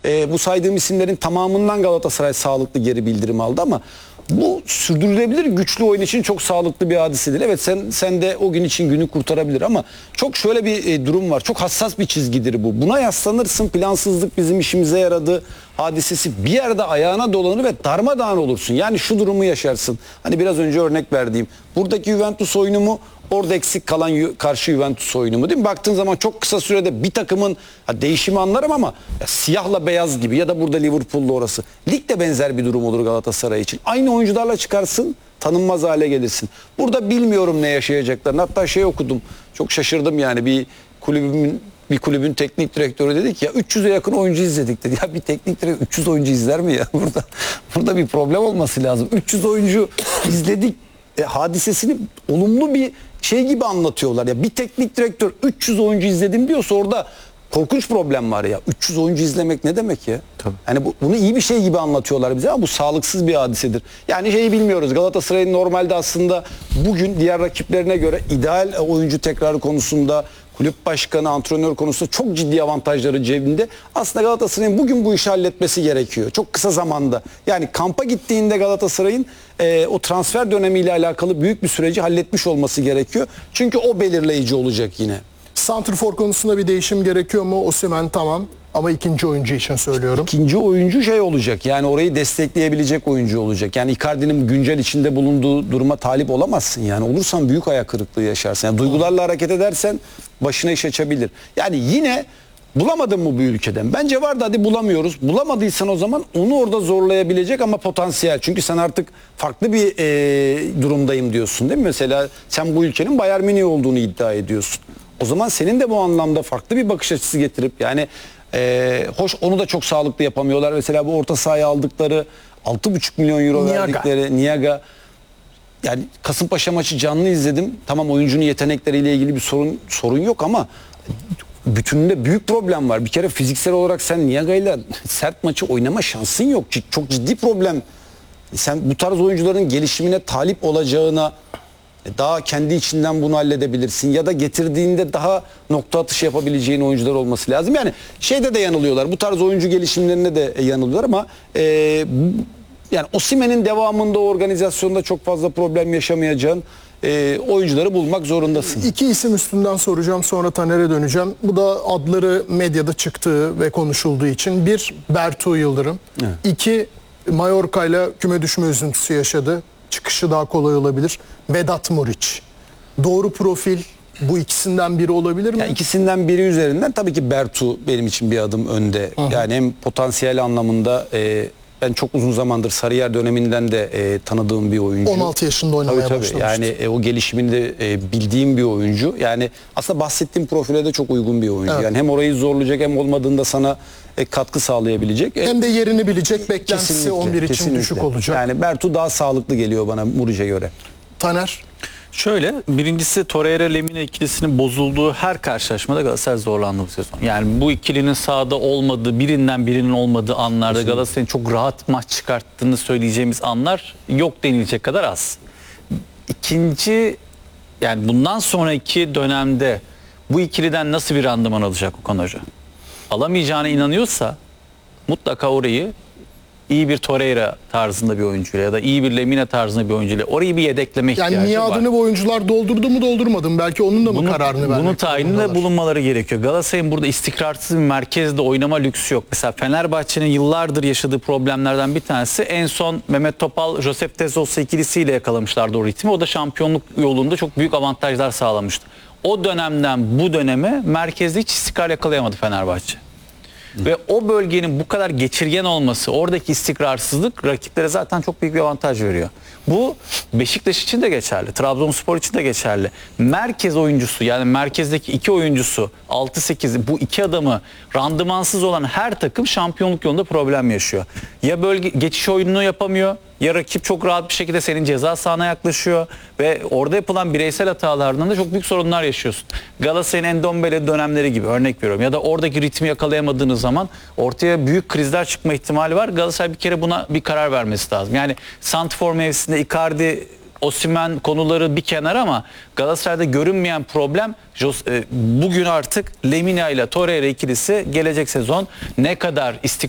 Bu saydığım isimlerin tamamından Galatasaray sağlıklı geri bildirim aldı ama bu sürdürülebilir güçlü oyun için çok sağlıklı bir hadise değil. Evet sen de o gün için günü kurtarabilir ama çok şöyle bir durum var. Çok hassas bir çizgidir bu. Buna yaslanırsın, plansızlık bizim işimize yaradı hadisesi, bir yerde ayağına dolanır ve darmadağın olursun. Yani şu durumu yaşarsın. Hani biraz önce örnek verdiğim buradaki Juventus oyunu mu, orada eksik kalan karşı Juventus oyunu mu, değil mi? Baktığın zaman çok kısa sürede bir takımın değişimi anlarım ama siyahla beyaz gibi ya da burada Liverpool'la orası. Ligde benzer bir durum olur Galatasaray için. Aynı oyuncularla çıkarsın, tanınmaz hale gelirsin. Burada bilmiyorum ne yaşayacaklarını. Hatta şey okudum. Çok şaşırdım yani, bir kulübün teknik direktörü dedi ki ya 300'e yakın oyuncu izledik dedi. Ya bir teknik direktör 300 oyuncu izler mi ya? Burada bir problem olması lazım. 300 oyuncu izledik hadisesini olumlu bir şey gibi anlatıyorlar. Ya bir teknik direktör 300 oyuncu izledim diyorsa orada korkunç problem var ya. 300 oyuncu izlemek ne demek ya? Tabii. Yani bunu iyi bir şey gibi anlatıyorlar bize ama bu sağlıksız bir hadisedir. Yani şeyi bilmiyoruz. Galatasaray'ın normalde aslında bugün diğer rakiplerine göre ideal oyuncu tekrarı konusunda, kulüp başkanı, antrenör konusunda çok ciddi avantajları cebinde. Aslında Galatasaray'ın bugün bu işi halletmesi gerekiyor. Çok kısa zamanda. Yani kampa gittiğinde Galatasaray'ın o transfer dönemiyle alakalı büyük bir süreci halletmiş olması gerekiyor. Çünkü o belirleyici olacak yine. Santrfor konusunda bir değişim gerekiyor mu? Osimhen tamam ama ikinci oyuncu için söylüyorum. İkinci oyuncu şey olacak, yani orayı destekleyebilecek oyuncu olacak. Yani Icardi'nin güncel içinde bulunduğu duruma talip olamazsın yani. Olursan büyük ayak kırıklığı yaşarsın. Yani duygularla hareket edersen başına iş açabilir. Yani yine bulamadın mı bu ülkeden? Bence vardı, hadi bulamıyoruz. Bulamadıysan o zaman onu orada zorlayabilecek ama potansiyel. Çünkü sen artık farklı bir durumdayım diyorsun, değil mi? Mesela sen bu ülkenin Bayern Münih olduğunu iddia ediyorsun. O zaman senin de bu anlamda farklı bir bakış açısı getirip yani hoş onu da çok sağlıklı yapamıyorlar. Mesela bu orta sahaya aldıkları 6,5 milyon euro verdikleri Niaga, yani Kasımpaşa maçı canlı izledim. Tamam, oyuncunun yetenekleriyle ilgili bir sorun yok ama bütününde büyük problem var. Bir kere fiziksel olarak sen Niaga'yla sert maçı oynama şansın yok. Çok ciddi problem. Sen bu tarz oyuncuların gelişimine talip olacağına daha kendi içinden bunu halledebilirsin ya da getirdiğinde daha nokta atışı yapabileceğin oyuncular olması lazım. Yani şeyde de yanılıyorlar. Bu tarz oyuncu gelişimlerinde de yanılıyorlar ama yani Osimhen'in devamında o organizasyonda çok fazla problem yaşamayacağın oyuncuları bulmak zorundasın. İki isim üstünden soracağım, sonra Taner'e döneceğim. Bu da adları medyada çıktığı ve konuşulduğu için. Bir, Bertu Yıldırım. Evet. İki, Mallorca'yla küme düşme üzüntüsü yaşadı. Çıkışı daha kolay olabilir. Vedat Muriç. Doğru profil bu ikisinden biri olabilir mi? Yani ikisinden biri üzerinden tabii ki Bertu benim için bir adım önde. Aha. Yani hem potansiyel anlamında ben çok uzun zamandır Sarıyer döneminden de tanıdığım bir oyuncu. 16 yaşında oynamaya başlamıştı. Yani o gelişimini de bildiğim bir oyuncu. Yani aslında bahsettiğim profile de çok uygun bir oyuncu. Evet. Yani hem orayı zorlayacak hem olmadığında sana katkı sağlayabilecek. Hem de yerini bilecek, beklentisi kesinlikle, 11 için kesinlikle düşük olacak. Yani Bertu daha sağlıklı geliyor bana Muriç'e göre. Taner? Şöyle, birincisi Torreira Lemina ikilisinin bozulduğu her karşılaşmada Galatasaray zorlandı bu sezon. Yani bu ikilinin sahada olmadığı, birinin olmadığı anlarda Galatasaray'ın çok rahat maç çıkarttığını söyleyeceğimiz anlar yok denilecek kadar az. İkinci, yani bundan sonraki dönemde bu ikiliden nasıl bir randıman alacak Okan Hoca? Alamayacağına inanıyorsa mutlaka orayı iyi bir Torreira tarzında bir oyuncuyla ya da iyi bir Lemina tarzında bir oyuncuyla orayı bir yedekleme ihtiyacı var. Yani miadını bu oyuncular doldurdu mu doldurmadı mı? Belki onun da mı kararını vermek? Bunun tayininde bulunmaları gerekiyor. Galatasaray'ın burada istikrarsız bir merkezde oynama lüksü yok. Mesela Fenerbahçe'nin yıllardır yaşadığı problemlerden bir tanesi, en son Mehmet Topal, Josep de Sousa ikilisiyle yakalamışlardı o ritmi. O da şampiyonluk yolunda çok büyük avantajlar sağlamıştı. O dönemden bu döneme merkezde hiç istikrar yakalayamadı Fenerbahçe. Ve o bölgenin bu kadar geçirgen olması, oradaki istikrarsızlık rakiplere zaten çok büyük bir avantaj veriyor. Bu Beşiktaş için de geçerli, Trabzonspor için de geçerli. Merkez oyuncusu, yani merkezdeki iki oyuncusu 6-8, bu iki adamı randımansız olan her takım şampiyonluk yolunda problem yaşıyor. Ya bölge geçiş oyununu yapamıyor, ya rakip çok rahat bir şekilde senin ceza sahana yaklaşıyor ve orada yapılan bireysel hatalardan da çok büyük sorunlar yaşıyorsun. Galatasaray'ın Endombele dönemleri gibi, örnek veriyorum, ya da oradaki ritmi yakalayamadığınız zaman ortaya büyük krizler çıkma ihtimali var. Galatasaray bir kere buna bir karar vermesi lazım. Yani santrfor mevzisinde Icardi, Osimhen konuları bir kenar ama Galatasaray'da görünmeyen problem bugün artık Lemina ile Torreira ikilisi gelecek sezon ne kadar